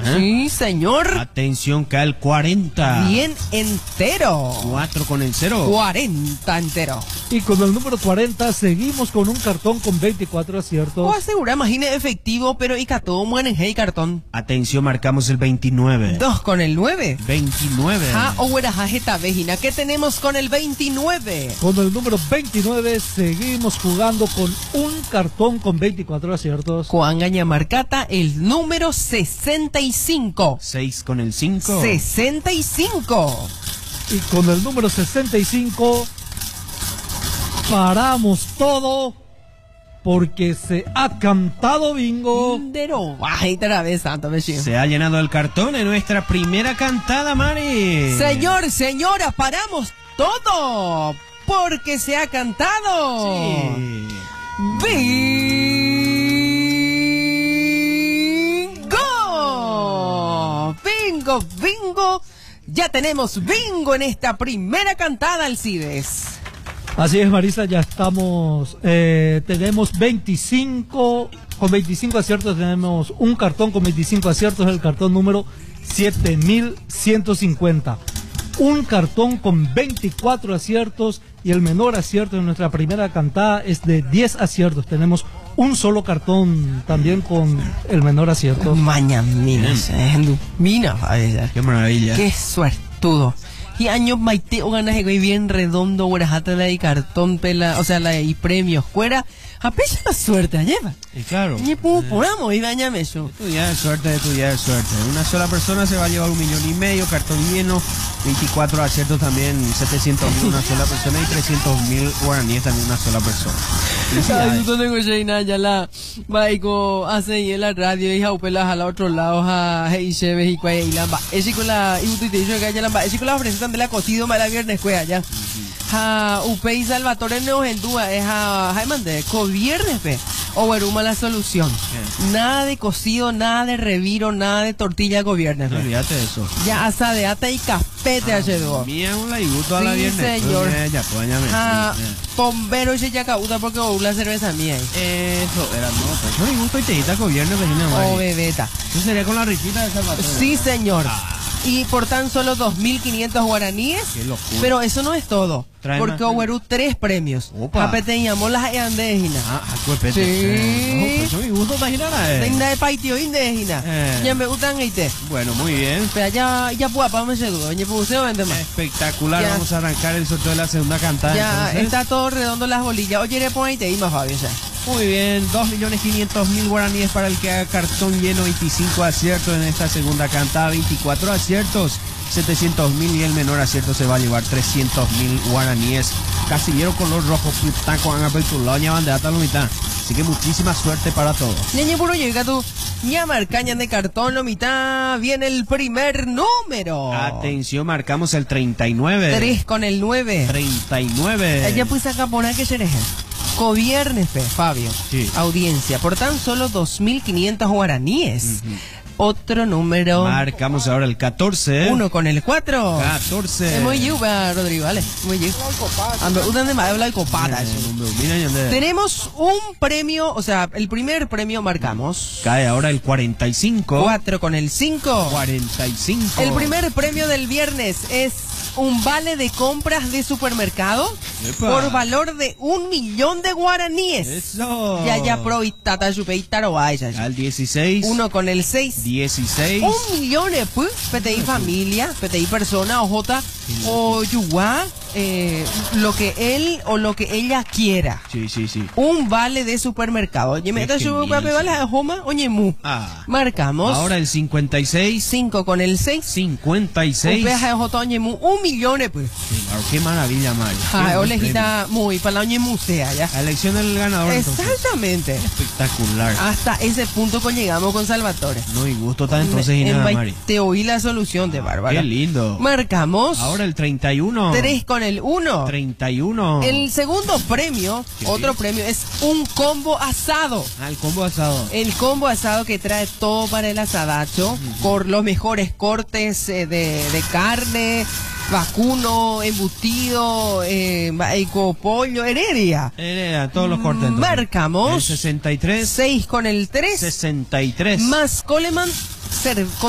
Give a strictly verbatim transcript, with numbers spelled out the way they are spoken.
¿eh? Sí, señor. Atención, cae el cuarenta. Bien entero. cuatro con el cero. cuarenta entero. Y con el número cuarenta seguimos con un cartón con veinticuatro aciertos. O asegura, imagine efectivo, pero y cató mueren hey cartón. Atención, marcamos el veintinueve. Dos con el nueve. veintinueve. Ja, o esta vejina. ¿Qué tenemos con el veintinueve? Con el número veintinueve seguimos jugando con un cartón con veinticuatro aciertos. Juan Gañamarcata, el número sesenta y cinco. seis con el cinco. sesenta y cinco. Y con el número sesenta y cinco paramos todo porque se ha cantado bingo. Pero, ay, otra vez, santo vecino. Se ha llenado el cartón en nuestra primera cantada, Mari. Señor, señora, paramos todo porque se ha cantado. Sí. ¡Bingo! ¡Bingo, bingo! Ya tenemos bingo en esta primera cantada, Alcides. Así es, Marisa, ya estamos, eh, tenemos veinticinco, con veinticinco aciertos tenemos un cartón con veinticinco aciertos, el cartón número siete mil ciento cincuenta. Un cartón con veinticuatro aciertos y el menor acierto en nuestra primera cantada es de diez aciertos. Tenemos un solo cartón también con el menor acierto. Mañana, mina, Qué maravilla. qué suertudo. Y año maite o ganas de bien redondo, guarajata la y cartón pela, o sea, la y premios, fuera, apenas la suerte, lleva. Y claro. Ni pu poramos y bañame eso. Tu día de suerte, tu día de suerte. Una sola persona se va a llevar un millón y medio, cartón lleno, veinticuatro aciertos también, setecientos mil una sola persona y trescientos mil guaraníes también una sola persona. Ay, yo tengo Sheina, ya la baico hace y en la radio y jaupelas al otro lado a hey cheves y cuay y lamba. Ese con la y tú te dice que ya lamba, ese con la presentan de la cocido mala viernes cuea ya. Ha upei Salvatore no el dúa es a Jaiman de co viernes pe. O veruma la solución. Nada de cocido, nada de reviro, nada de tortilla gobierno. No olvídate de eso. Ya asadeata y café te ayudó. Mía un laiguto a la Sí, viernes. señor. Ya, pues, ya me. Ah, bombero y ya cauta porque una cerveza mía. Eso era, no, pues yo me gusta y te edita gobierno, pero Oh, no bebeta. Eso sería con la rifita de Salvatore. Sí, señor. Y por tan solo dos mil quinientos guaraníes. Qué locura. Pero eso no es todo. Trae Porque más. Oweru tres premios. Opa. Apete y amor las andejina. Ah, acuépete. Sí. Eh, no, pues yo me gusta imaginar a él. Tenga de paitio indejina. Eh. Ya me gustan este. Bueno, muy bien. Pero ya, ya puedo, para me duda. Ya puedo, vende más. Espectacular. Ya. Vamos a arrancar el sorteo de la segunda cantada. Ya entonces. está todo redondo las bolillas. Oye, le pongo ahí más Fabio. Ya. Muy bien, dos millones quinientos mil guaraníes para el que haga cartón lleno, veinticinco aciertos en esta segunda cantada, veinticuatro aciertos, setecientos mil y el menor acierto se va a llevar trescientos mil guaraníes. Casillero color rojo, taco, angapeltuloña, bandera talomita. Así que muchísima suerte para todos. Ñañe puro llega tú. Ya marcaña de cartón, lo mitad. Viene el primer número. Atención, marcamos el treinta y nueve. Tres con el nueve. treinta y nueve. Ella pues acá poner que se deje. Coviernes, fe, Fabio. Sí. Audiencia, por tan solo dos mil quinientos guaraníes. Otro número. Marcamos ahora el catorce. Uno con el cuatro. catorce. Es muy yuba, Rodrigo, vale. Muy yuba. Ando, udan de madera y copata. Eh, hombre, mira, ya ande. Tenemos un premio, o sea, el primer premio marcamos. Cae ahora el cuarenta y cinco. Cuatro con el cinco. cuarenta y cinco. El primer premio del viernes es un vale de compras de supermercado Epa. por valor de un millón de guaraníes. Eso. Ya, ya, pro y tata, chupe y taroa, ya, ya. Al dieciséis. Uno con el seis. dieciséis. Un millón, eh, pues, P T I familia, P T I persona, o J, o yuá, eh, lo que él o lo que ella quiera. Sí, sí, sí. Un vale de supermercado. Oye, me Qué está su genial, vale a Joma, oye, mu. Ah. Marcamos. Ahora el cincuenta y seis. cinco con el seis. cincuenta y seis. Un peaje de J, oye, mu. Un millón, eh, pues. Sí, claro, qué maravilla, Mario. Qué Ah, buen olejita muy, para la oñe musea, ya. premio. La elección del ganador. entonces. Exactamente. Espectacular. Hasta ese punto con llegamos con Salvatore. No, y gusto está entonces y En nada, Bai- Mari. Te oí la solución de Bárbara. Qué lindo. Marcamos. Ahora el treinta y uno. Tres con el uno. treinta y uno. El segundo premio, Qué otro bien. premio, es un combo asado. Ah, el combo asado. El combo asado que trae todo para el asadacho, con los mejores cortes eh, de, de carne, vacuno, embutido, eh, baico, pollo, heredia. Era todos los cortes. entonces. Marcamos. El sesenta y tres. seis con el tres. sesenta y tres. Más Coleman. Ser-